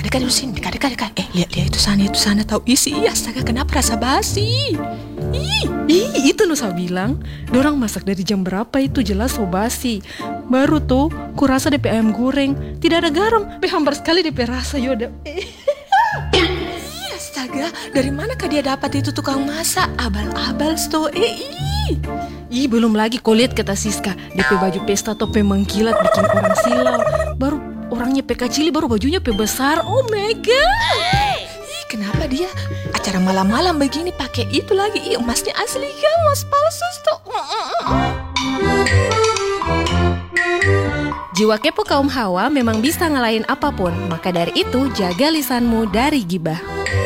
dekat dulu sini, dekat. Lihat itu sana tahu isi. Astaga, kenapa rasa basi? Itu Nusa bilang, dorang masak dari jam berapa itu jelas so basi. Baru tuh, kurasa DP ayam goreng tidak ada garam, hambar sekali DP rasa Yoda. Astaga, dari manakah dia dapat itu tukang masak? Abal-abal sto. Belum lagi kau lihat kata Siska, DP baju pesta tope mengkilat bikin orang silau. Baru orangnya pe kecil, baru bajunya pe besar. Oh my god. Kenapa dia acara malam-malam begini pakai itu lagi? Emasnya asli kan, emas palsu sto. Jiwa kepo kaum Hawa memang bisa ngalahin apapun, maka dari itu jaga lisanmu dari gibah.